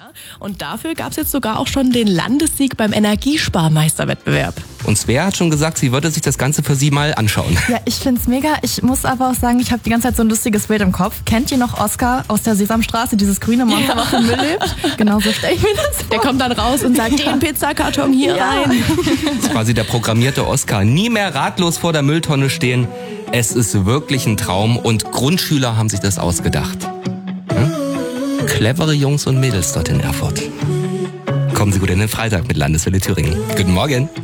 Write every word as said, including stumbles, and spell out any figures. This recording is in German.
Und dafür gab es jetzt sogar auch schon den Landessieg beim Energiesparmeisterwettbewerb. Und Svea hat schon gesagt, sie würde sich das Ganze für sie mal anschauen. Ja, ich find's mega. Ich muss aber auch sagen, ich habe die ganze Zeit so ein lustiges Bild im Kopf. Kennt ihr noch Oskar aus der Sesamstraße, dieses grüne Monster, was im Müll lebt? Genau so stelle ich mir das vor. Der kommt dann raus und sagt, den Pizzakarton hier Ja. rein. Das ist quasi der programmierte Oskar. Nie mehr ratlos vor der Mülltonne stehen. Es ist wirklich ein Traum und Grundschüler haben sich das ausgedacht. Hm? Clevere Jungs und Mädels dort in Erfurt. Kommen Sie gut in den Freitag mit Landeswelle Thüringen. Guten Morgen.